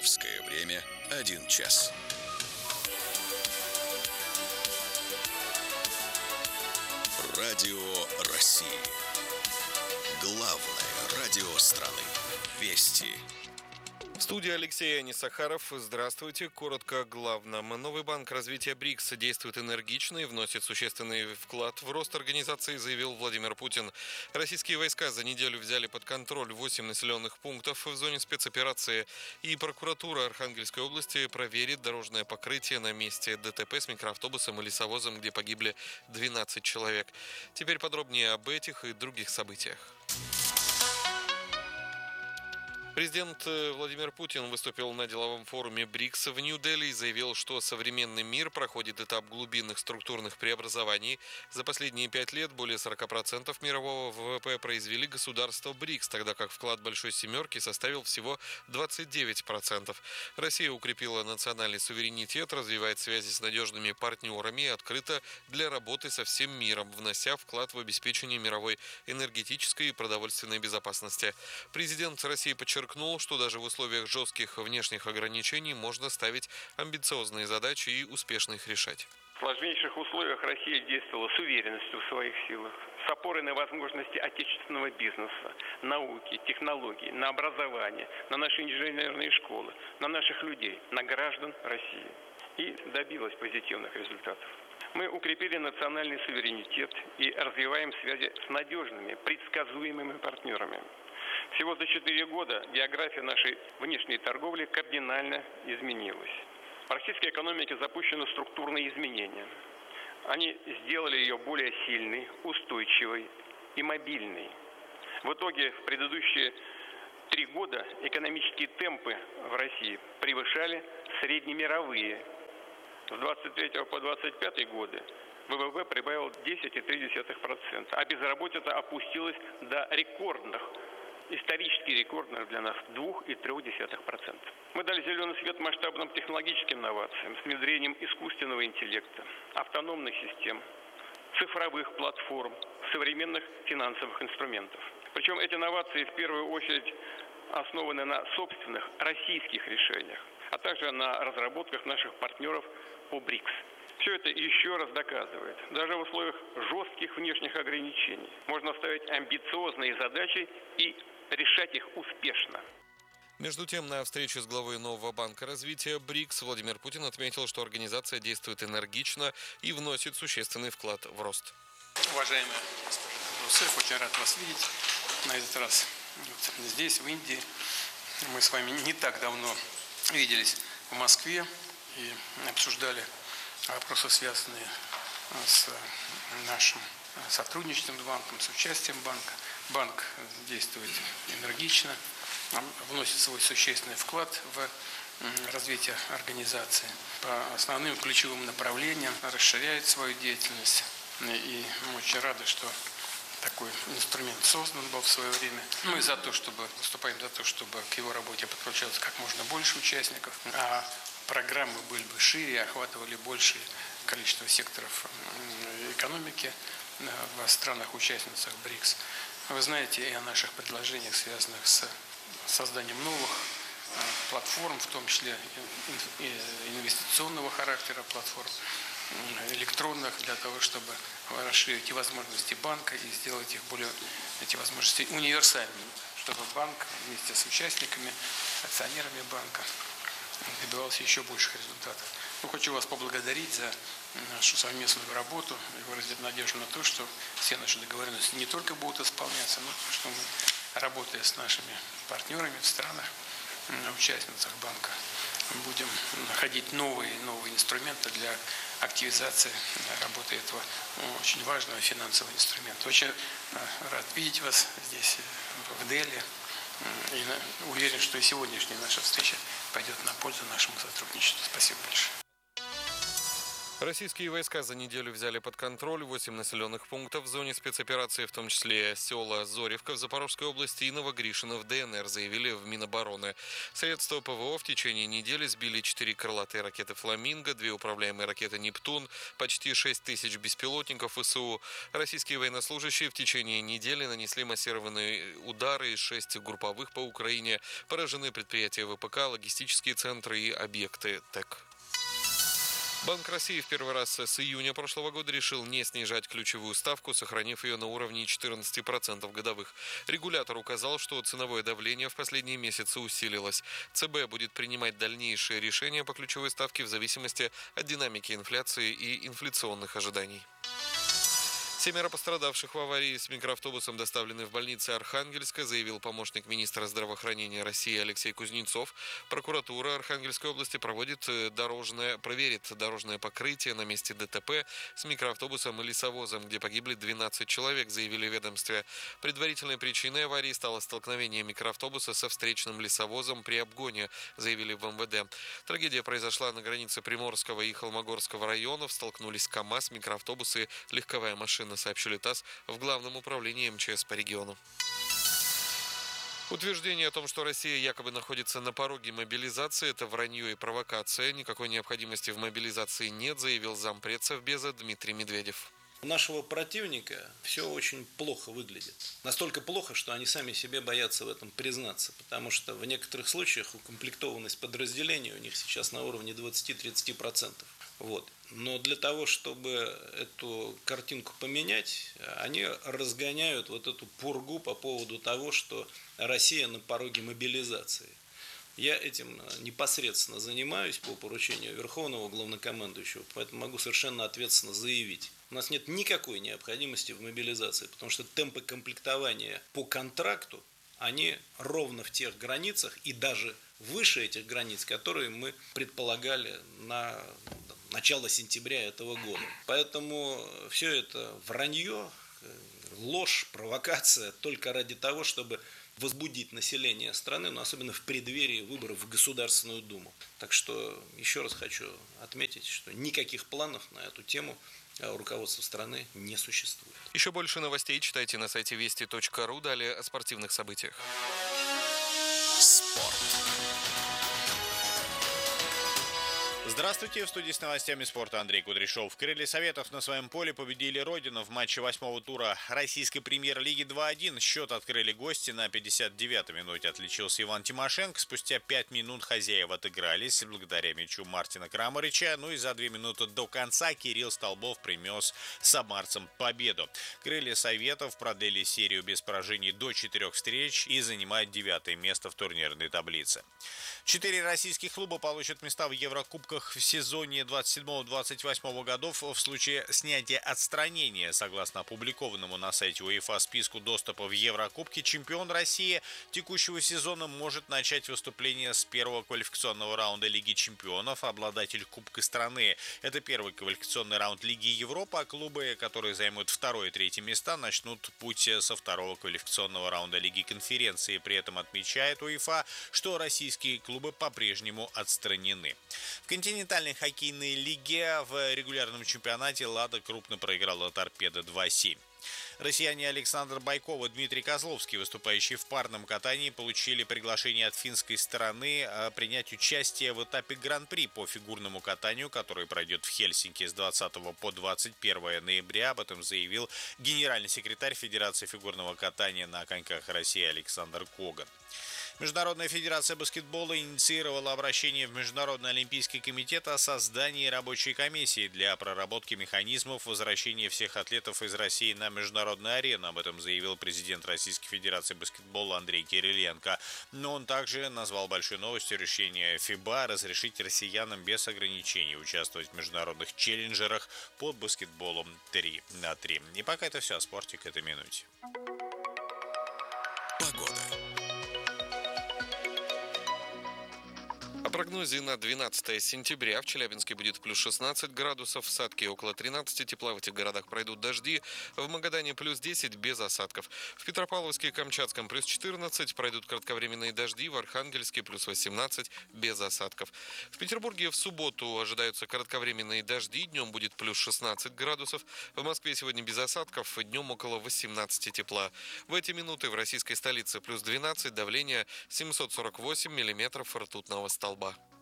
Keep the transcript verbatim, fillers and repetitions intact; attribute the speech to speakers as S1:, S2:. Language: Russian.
S1: Московское время один час. Радио России. Главное радио страны. Вести.
S2: В студии Алексей Анисахаров. Здравствуйте. Коротко о главном. Новый банк развития БРИКС действует энергично и вносит существенный вклад в рост организации, заявил Владимир Путин. Российские войска за неделю взяли под контроль восемь населенных пунктов в зоне спецоперации. И прокуратура Архангельской области проверит дорожное покрытие на месте ДТП с микроавтобусом и лесовозом, где погибли двенадцать человек. Теперь подробнее об этих и других событиях. Президент Владимир Путин выступил на деловом форуме БРИКС в Нью-Дели и заявил, что современный мир проходит этап глубинных структурных преобразований. За последние пять лет более сорок процентов мирового ВВП произвели государства БРИКС, тогда как вклад Большой Семерки составил всего двадцать девять процентов. Россия укрепила национальный суверенитет, развивает связи с надежными партнерами и открыта для работы со всем миром, внося вклад в обеспечение мировой энергетической и продовольственной безопасности. Президент России подчеркнул, что даже в условиях жестких внешних ограничений можно ставить амбициозные задачи и успешно их решать.
S3: В сложнейших условиях Россия действовала с уверенностью в своих силах, с опорой на возможности отечественного бизнеса, науки, технологий, на образование, на наши инженерные школы, на наших людей, на граждан России. И добилась позитивных результатов. Мы укрепили национальный суверенитет и развиваем связи с надежными, предсказуемыми партнерами. Всего за четыре года география нашей внешней торговли кардинально изменилась. В российской экономике запущены структурные изменения. Они сделали ее более сильной, устойчивой и мобильной. В итоге в предыдущие три года экономические темпы в России превышали среднемировые. С двадцать третьего по двадцать пятый годы ВВП прибавил десять целых три десятых процента, а безработица опустилась до рекордных, исторически рекордных для нас два целых три десятых процента. Мы дали зеленый свет масштабным технологическим инновациям с внедрением искусственного интеллекта, автономных систем, цифровых платформ, современных финансовых инструментов. Причем эти инновации в первую очередь основаны на собственных российских решениях, а также на разработках наших партнеров по БРИКС. Все это еще раз доказывает, даже в условиях жестких внешних ограничений можно ставить амбициозные задачи и решать их успешно.
S2: Между тем, на встрече с главой нового банка развития БРИКС Владимир Путин отметил, что организация действует энергично и вносит существенный вклад в рост.
S4: Уважаемый господин Русев, очень рад вас видеть на этот раз вот здесь, в Индии. Мы с вами не так давно виделись в Москве и обсуждали вопросы, связанные с нашим сотрудничеством с банком, с участием банка. Банк действует энергично, вносит свой существенный вклад в развитие организации. По основным ключевым направлениям расширяет свою деятельность. И мы очень рады, что такой инструмент создан был в свое время. Мы за то, чтобы, выступаем за то, чтобы к его работе подключалось как можно больше участников, а программы были бы шире, охватывали большее количество секторов экономики в странах-участницах БРИКС. Вы знаете и о наших предложениях, связанных с созданием новых платформ, в том числе инвестиционного характера платформ, электронных, для того, чтобы расширить и возможности банка и сделать их более, эти возможности универсальными, чтобы банк вместе с участниками, акционерами банка добивался еще больших результатов. Ну, хочу вас поблагодарить за нашу совместную работу и выразить надежду на то, что все наши договоренности не только будут исполняться, но и что мы, работая с нашими партнерами в странах, участницах банка, будем находить новые и новые инструменты для активизации работы этого очень важного финансового инструмента. Очень рад видеть вас здесь, в Дели. И уверен, что и сегодняшняя наша встреча пойдет на пользу нашему сотрудничеству. Спасибо большое.
S2: Российские войска за неделю взяли под контроль восемь населенных пунктов в зоне спецоперации, в том числе села Зоревка в Запорожской области и Новогришино в ДНР, заявили в Минобороны. Средства ПВО в течение недели сбили четыре крылатые ракеты «Фламинго», две управляемые ракеты «Нептун», почти шесть тысяч беспилотников ВСУ. Российские военнослужащие в течение недели нанесли массированные удары из шесть групповых по Украине. Поражены предприятия ВПК, логистические центры и объекты ТЭК. Банк России в первый раз с июня прошлого года решил не снижать ключевую ставку, сохранив ее на уровне четырнадцати процентов годовых. Регулятор указал, что ценовое давление в последние месяцы усилилось. ЦБ будет принимать дальнейшие решения по ключевой ставке в зависимости от динамики инфляции и инфляционных ожиданий. Семеро пострадавших в аварии с микроавтобусом доставлены в больницы Архангельска, заявил помощник министра здравоохранения России Алексей Кузнецов. Прокуратура Архангельской области проводит дорожное, проверит дорожное покрытие на месте ДТП с микроавтобусом и лесовозом, где погибли двенадцать человек, заявили в ведомстве. Предварительной причиной аварии стало столкновение микроавтобуса со встречным лесовозом при обгоне, заявили в МВД. Трагедия произошла на границе Приморского и Холмогорского районов. Столкнулись КАМАЗ, микроавтобус и легковая машина, сообщили ТАСС в Главном управлении МЧС по региону. Утверждение о том, что Россия якобы находится на пороге мобилизации, это вранье и провокация. Никакой необходимости в мобилизации нет, заявил зампред Совбеза Дмитрий Медведев.
S5: У нашего противника все очень плохо выглядит. Настолько плохо, что они сами себе боятся в этом признаться. Потому что в некоторых случаях укомплектованность подразделений у них сейчас на уровне двадцати-тридцати процентов. Вот. Но для того, чтобы эту картинку поменять, они разгоняют вот эту пургу по поводу того, что Россия на пороге мобилизации. Я этим непосредственно занимаюсь по поручению Верховного Главнокомандующего, поэтому могу совершенно ответственно заявить. У нас нет никакой необходимости в мобилизации, потому что темпы комплектования по контракту, они ровно в тех границах и даже выше этих границ, которые мы предполагали на начало сентября этого года. Поэтому все это вранье, ложь, провокация только ради того, чтобы возбудить население страны, но особенно в преддверии выборов в Государственную Думу. Так что еще раз хочу отметить, что никаких планов на эту тему руководства страны не существует.
S2: Еще больше новостей читайте на сайте вести точка ру. Далее о спортивных событиях.
S1: Спорт.
S6: Здравствуйте, в студии с новостями спорта Андрей Кудряшов. Крылья Советов на своем поле победили Родину в матче восьмого тура российской премьер-лиги два один. Счет открыли гости. На пятьдесят девятой минуте отличился Иван Тимошенко. Спустя пять минут хозяева отыгрались благодаря мячу Мартина Крамарыча. Ну и за две минуты до конца Кирилл Столбов принес самарцам победу. Крылья Советов продлили серию без поражений до четырех встреч и занимают девятое место в турнирной таблице. Четыре российских клуба получат места в Еврокубках в сезоне двадцать седьмого - двадцать восьмого годов в случае снятия отстранения. Согласно опубликованному на сайте УЕФА списку доступа в Еврокубки, чемпион России текущего сезона может начать выступление с первого квалификационного раунда Лиги чемпионов. Обладатель Кубка страны – это первый квалификационный раунд Лиги Европы, а клубы, которые займут второе и третье места, начнут путь со второго квалификационного раунда Лиги конференции. При этом отмечает УЕФА, что российские клубы по-прежнему отстранены. В континентальной хоккейной лиге в регулярном чемпионате «Лада» крупно проиграла «Торпедо» два семь. Россияне Александр Байков и Дмитрий Козловский, выступающие в парном катании, получили приглашение от финской стороны принять участие в этапе Гран-при по фигурному катанию, который пройдет в Хельсинки с двадцатого по двадцать первое ноября. Об этом заявил генеральный секретарь Федерации фигурного катания на коньках России Александр Коган. Международная федерация баскетбола инициировала обращение в Международный олимпийский комитет о создании рабочей комиссии для проработки механизмов возвращения всех атлетов из России на международную арену. Об этом заявил президент Российской федерации баскетбола Андрей Кириленко. Но он также назвал большой новостью решение ФИБА разрешить россиянам без ограничений участвовать в международных челленджерах по баскетболу три на три. И пока это все о спорте к этой минуте.
S1: Погода.
S2: прогнозе на двенадцатое сентября в Челябинске будет плюс шестнадцать градусов, в Сатке около тринадцати тепла, в этих городах пройдут дожди, в Магадане плюс десять без осадков. В Петропавловске и Камчатском плюс четырнадцать, пройдут кратковременные дожди, в Архангельске плюс восемнадцать без осадков. В Петербурге в субботу ожидаются кратковременные дожди, днем будет плюс шестнадцать градусов, в Москве сегодня без осадков, днем около восемнадцати тепла. В эти минуты в российской столице плюс двенадцать, давление семьсот сорок восемь миллиметров ртутного столба.